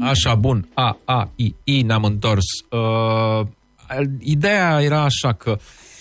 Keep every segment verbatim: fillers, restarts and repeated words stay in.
Așa, bun. A, A, I, I, ne-am întors. Uh, ideea era așa că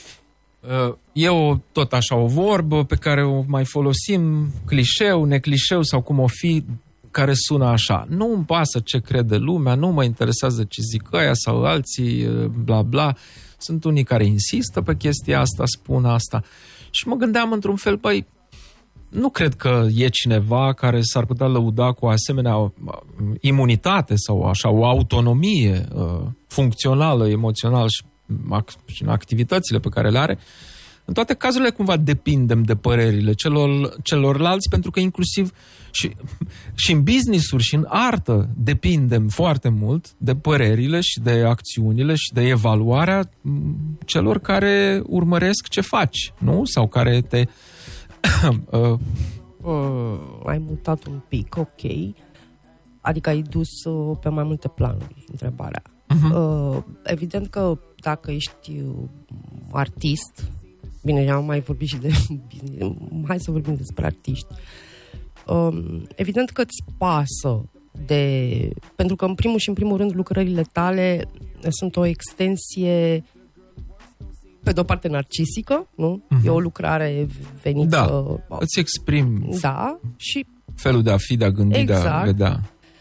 uh, e o, tot așa o vorbă pe care o mai folosim, clișeu, neclișeu sau cum o fi, care sună așa. Nu îmi pasă ce crede lumea, nu mă interesează ce zic ăia sau alții, bla, bla. Sunt unii care insistă pe chestia asta, spun asta. Și mă gândeam într-un fel, băi, nu cred că e cineva care s-ar putea lăuda cu o asemenea imunitate sau așa, o autonomie uh, funcțională, emoțională și, și în activitățile pe care le are. În toate cazurile cumva depindem de părerile celor, celorlalți, pentru că inclusiv și, și în business-uri și în artă depindem foarte mult de părerile și de acțiunile și de evaluarea celor care urmăresc ce faci, nu? Sau care te... uh, mm, ai mutat un pic, ok. Adică ai dus uh, pe mai multe planuri întrebarea. Uh-huh. Uh, evident că dacă ești uh, artist, bine, am mai vorbit și de business, hai să vorbim despre artiști. Uh, evident că îți pasă de... Pentru că în primul și în primul rând lucrările tale sunt o extensie pe de o parte narcisică, nu? Uh-huh. E o lucrare venită... Da, îți exprimi da, și felul de a fi, de a gândi, exact, de a vedea.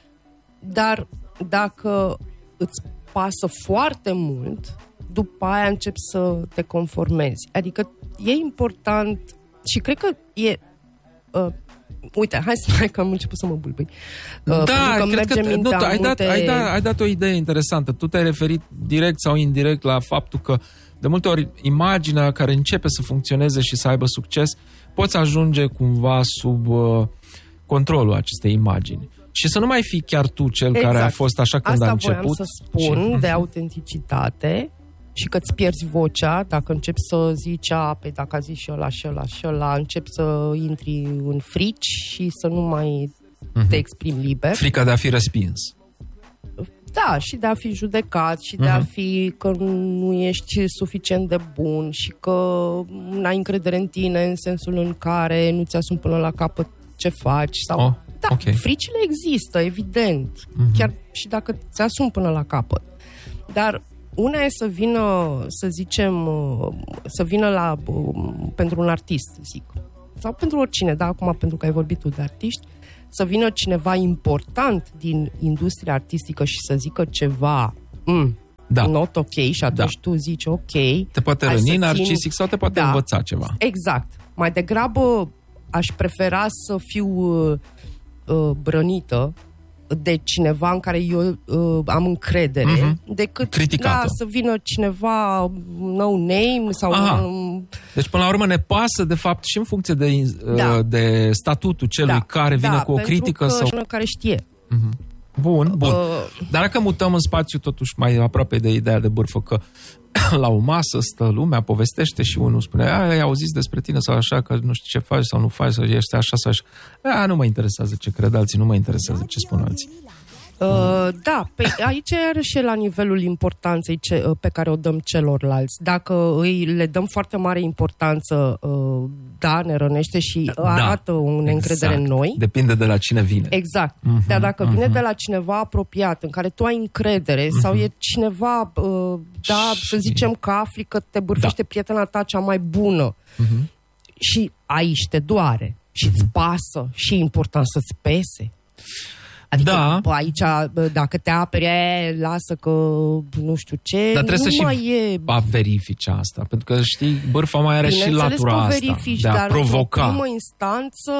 Dar dacă îți pasă foarte mult, după aia începi să te conformezi. Adică e important și cred că e... Uh, uite, hai să mai că am început să mă bulbui. Uh, da, cred că... Nu, ai, multe... dat, ai, dat, ai dat o idee interesantă. Tu te-ai referit direct sau indirect la faptul că de multe ori imaginea care începe să funcționeze și să aibă succes, poți ajunge cumva sub uh, controlul acestei imagini. Și să nu mai fii chiar tu cel exact. care a fost așa când Asta a început. Asta voiam să spun și... de autenticitate și că îți pierzi vocea dacă începi să zici, a, pe dacă a zis și ăla și ăla și ăla, începi să intri în frici și să nu mai uh-huh. te exprimi liber. Frica de a fi respins. Da, și de a fi judecat și de uh-huh. a fi că nu ești suficient de bun și că n-ai încredere în tine în sensul în care nu ți-asumi până la capăt ce faci. Sau... Oh, da, okay. Fricile există, evident, uh-huh. chiar și dacă ți-asumi până la capăt. Dar una e să vină, să zicem, să vină la, pentru un artist, zic, sau pentru oricine, da, acum pentru că ai vorbit tu de artiști, să vină cineva important din industria artistică și să zică ceva mm, da. not ok și atunci da. tu zici ok. Te poate răni narcisic țin... sau te poate da. învăța ceva. Exact. Mai degrabă aș prefera să fiu uh, uh, brănită de cineva în care eu uh, am încredere, uh-huh. decât da, să vină cineva no name sau... Um, deci, până la urmă, ne pasă, de fapt, și în funcție de, uh, da. de statutul celui da. care vine da, cu o critică. Sau... Sau care știe. Uh-huh. Bun, bun. Uh... Dar dacă mutăm în spațiu, totuși, mai aproape de ideea de bârfă, că la o masă stă lumea, povestește și unul spune, ai auzit despre tine sau așa, că nu știu ce faci sau nu faci, sau ești așa sau așa. A, nu mă interesează ce cred alții, nu mă interesează ce spun alții. Uh, da, pe, aici iar și la nivelul importanței ce, pe care o dăm celorlalți. Dacă îi le dăm foarte mare importanță, uh, da, ne rănește și da, arată o neîncredere exact. în noi. Depinde de la cine vine. Exact. Uh-huh, Dar dacă uh-huh. vine de la cineva apropiat, în care tu ai încredere, uh-huh. sau e cineva, uh, da, și... să zicem că afli că te bârfește da. prietena ta cea mai bună uh-huh. și aici te doare și uh-huh. îți pasă și e important să-ți pese. Adică da. aici, dacă te apere, lasă că nu știu ce, dar trebuie nu să mai și e... verifici asta, pentru că, știi, bârfa mai are și latura asta verifici, de a dar provoca. În primă instanță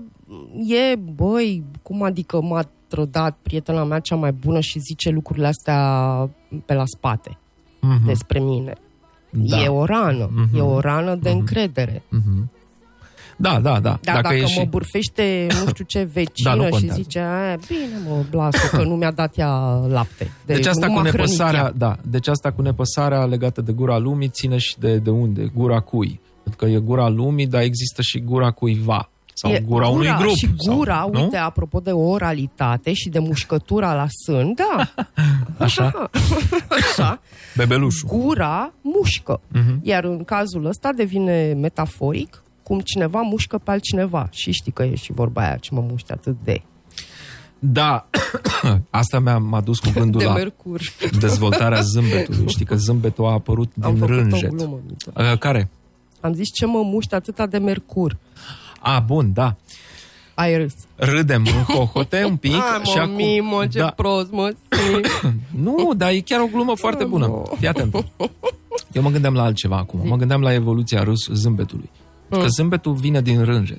e, băi, cum adică m-a trădat prietena mea cea mai bună și zice lucrurile astea pe la spate uh-huh. despre mine. Da. E o rană, uh-huh. e o rană de uh-huh. încredere. Uh-huh. Da, da, da. Dar dacă, dacă mă și... bârfește nu știu ce vecină da, și zice, bine mă, lasă că nu mi-a dat ea lapte. De, deci asta cu nepăsarea, da, deci asta cu nepăsarea legată de gura lumii ține și de, de unde? Gura cui? Pentru că e gura lumii, dar există și gura cuiva. Sau e, gura, gura unui grup. Și gura, sau, uite, nu? apropo de oralitate și de mușcătura la sân, da. Așa? Așa. Bebelușul. Gura mușcă. Uh-huh. Iar în cazul ăsta devine metaforic cum cineva mușcă pe altcineva. Și știi că e și vorba aia, ce mă muști atât de... Da, asta mi-a, m-a dus cu gândul de la mercur. dezvoltarea zâmbetului. Știi că zâmbetul a apărut Am din rânjet. O glumă, uh, care? Am zis ce mă muști atâta de mercur. A, bun, da. Ai râs. Râdem în hohote un pic. Ai, și mă, acum, Mimo, ce da. prost, mă. Nu, dar e chiar o glumă foarte bună. Fii atent. Eu mă gândeam la altceva acum. Mă gândeam la evoluția râs zâmbetului. Mm. Că zâmbetul vine din rânjet.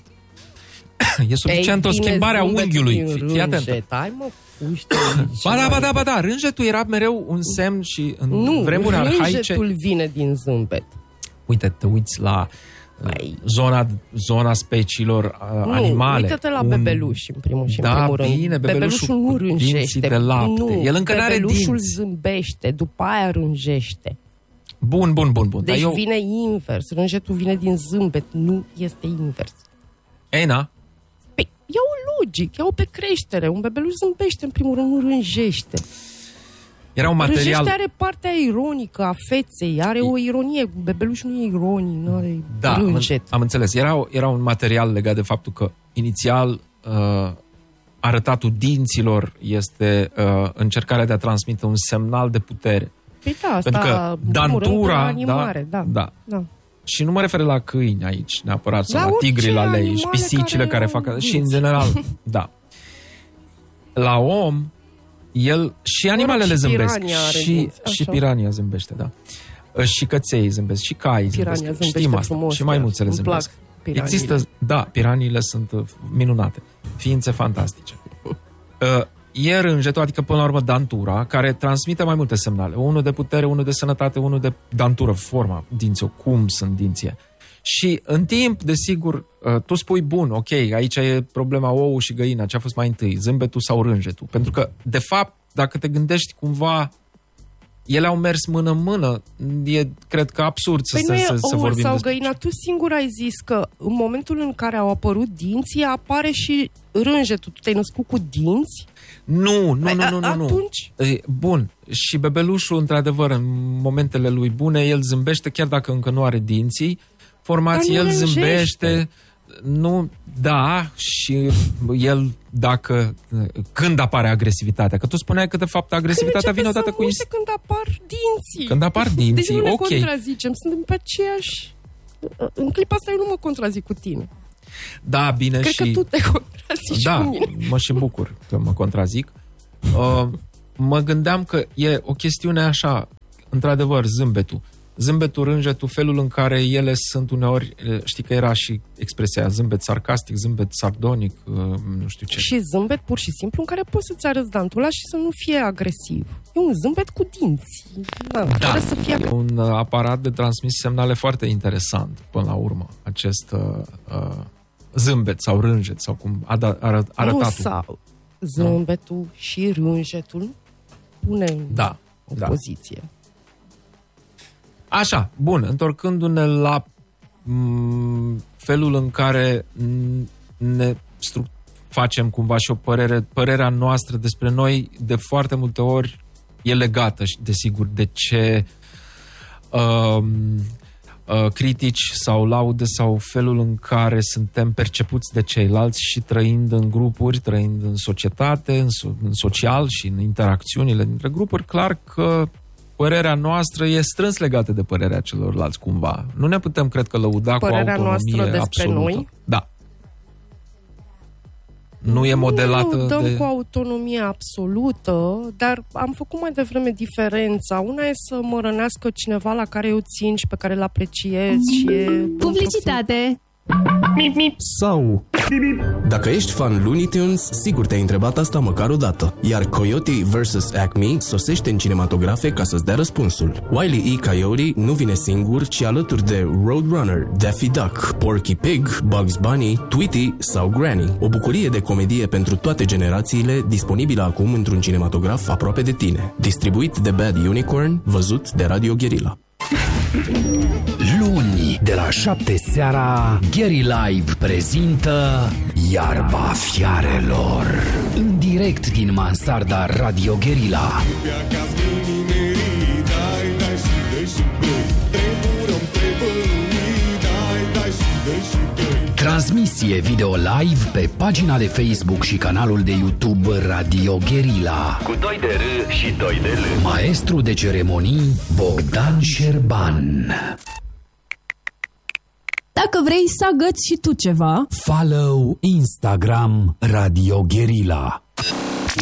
E suficient o schimbare a unghiului. Fii atent. Hai, mă, puște. Ba da, ba da, ba da. Rânjetul era mereu un semn și în nu, vremuri arhaice... Nu, rânjetul vine din zâmbet. Uite, te uiți la zona, zona speciilor nu, animale. Uită-te la bebeluș, în primul și da, în primul rând. Bine, bebelușul, bebelușul nu rânjește. De lapte. Nu, El încă n-are dinți. Bebelușul zâmbește, după aia rânjește. Bun, bun, bun, bun. Deci eu... vine invers. Rânjetul vine din zâmbet, nu este invers. Ei, na? Păi, ia-o logic, ia-o pe creștere. Un bebeluș zâmbește, în primul rând, nu rânjește. Era un material... Rânjește are partea ironică a feței, are o ironie. Bebelușul nu e ironic, nu are da, rânjet. Am, am înțeles. Era, era un material legat de faptul că inițial uh, arătatul dinților este uh, încercarea de a transmite un semnal de putere. Păi da, asta, pentru că dantura, animare, da, da, da, da. Și nu mă refer la câini aici, neapărat, sau la, la tigri, la lei și pisicile care, care fac... Și în general, da. La om, el... Și animalele zâmbesc. Și, și pirania zâmbește, da. Și căței zâmbesc, și caii zâmbesc. Știm asta. Frumos, și maimuțele zâmbesc. Există, da, piraniile sunt minunate. Ființe fantastice. Uh, E rânjetul, adică până la urmă dantura, care transmite mai multe semnale. Unul de putere, unul de sănătate, unul de dantură, forma dinții, cum sunt dinții. Și în timp, desigur, tu spui, bun, ok, aici e problema ou și găina, ce a fost mai întâi, zâmbetul sau rânjetul. Pentru că, de fapt, dacă te gândești cumva, ele au mers mână-mână, e, cred că, absurd să, păi să, să, să vorbim sau despre... găina, tu singur ai zis că în momentul în care au apărut dinții, apare și rânjetul. Tu te-ai născut cu dinți? Nu, nu, nu, nu, nu. Atunci? Bun, și bebelușul, într-adevăr, în momentele lui bune, el zâmbește, chiar dacă încă nu are dinții, formație, el rânjește. zâmbește, nu, da, și el, dacă, când apare agresivitatea, că tu spuneai că, de fapt, agresivitatea vine odată cu... Inst... când apar dinții. Când apar dinții, deci nu ne ok. contrazicem, suntem pe aceeași... În clipa asta eu nu mă contrazic cu tine. Da, bine. Cred și... că tu te contrazici da, cu mine. mă și bucur că mă contrazic. Uh, mă gândeam că e o chestiune așa, într-adevăr, zâmbetul. Zâmbetul, rânjetul, felul în care ele sunt uneori, știi că era și expresia zâmbet sarcastic, zâmbet sardonic, uh, nu știu ce. Și zâmbet pur și simplu în care poți să-ți arăți dantula și să nu fie agresiv. E un zâmbet cu dinți. Da, da să fie... e un aparat de transmis semnale foarte interesant, până la urmă, acest uh, uh, zâmbet sau rânjet sau cum ară, ară, arătatul. Nu, sau zâmbetul nu? Și rânjetul pune în da, o da. poziție. Așa, bun, întorcându-ne la m- felul în care ne stru- facem cumva și o părere, părerea noastră despre noi, de foarte multe ori e legată, desigur, de ce uh, uh, critici sau laude sau felul în care suntem percepuți de ceilalți și trăind în grupuri, trăind în societate, în, so- în social și în interacțiunile dintre grupuri, clar că părerea noastră e strâns legată de părerea celorlalți, cumva. Nu ne putem, cred că, lăuda părerea cu autonomie noastră despre absolută. Noi? Da. Nu e modelată nu dăm de... cu autonomie absolută, dar am făcut mai devreme diferența. Una e să mă rănească cineva la care eu țin și pe care îl apreciez și e... Publicitate! Sau dacă ești fan Looney Tunes, sigur te-ai întrebat asta măcar o dată. Iar Coyote versus. Acme sosește în cinematografe ca să-ți dea răspunsul. Wile E. Coyote nu vine singur, ci alături de Roadrunner, Daffy Duck, Porky Pig, Bugs Bunny, Tweety sau Granny. O bucurie de comedie pentru toate generațiile, disponibilă acum într-un cinematograf aproape de tine. Distribuit de Bad Unicorn, văzut de Radio Guerilla. Luni, de la șapte seara, Gary Live prezintă Iarba Fiarelor. În direct din mansarda Radio Guerilla. Transmisie video live pe pagina de Facebook și canalul de YouTube Radio Guerilla. Cu doi de R și doi de L. Maestru de ceremonii Bogdan Șerban. Dacă vrei să agăți și tu ceva, Follow Instagram Radio Guerilla.